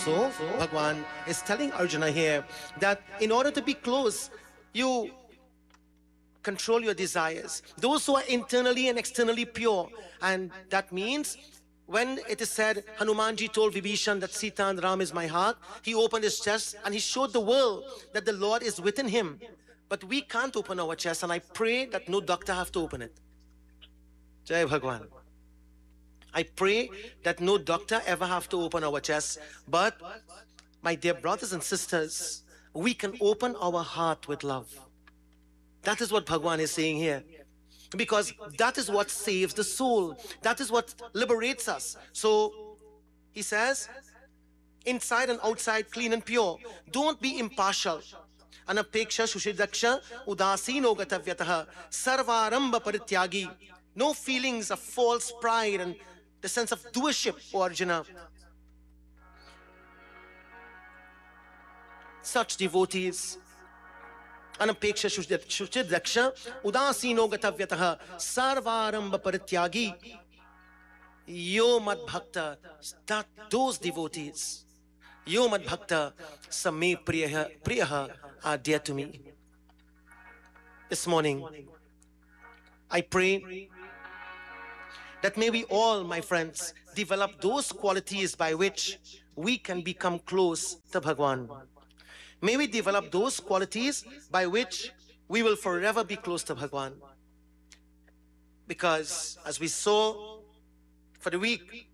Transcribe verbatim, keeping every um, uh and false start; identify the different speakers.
Speaker 1: So, Bhagwan is telling Arjuna here that in order to be close, you control your desires. Those who are internally and externally pure. And that means when it is said, Hanumanji told Vibhishan that Sita and Ram is my heart, he opened his chest and he showed the world that the Lord is within him. But we can't open our chest, and I pray that no doctor have to open it. Jai Bhagwan. I pray that no doctor ever have to open our chest. But my dear brothers and sisters, we can open our heart with love. That is what Bhagwan is saying here. Because that is what saves the soul. That is what liberates us. So he says, inside and outside, clean and pure. Don't be impartial. Anapeksha shushidaksha udasino gatavyataha sarvaramba parityagi. No feelings of false pride and the sense of doership, O Arjuna. Such devotees, Anapeksha Shuchidaksha Udasino Gatavyataha Sarvaramba Parityagi Yo Mad Bhakta, that those devotees, Yo Mad Bhakta Same Priyaha Priyaha are dear to me. This morning, I pray that may we all, my friends, develop those qualities by which we can become close to Bhagwan. May we develop those qualities by which we will forever be close to Bhagwan. Because as we saw for the week,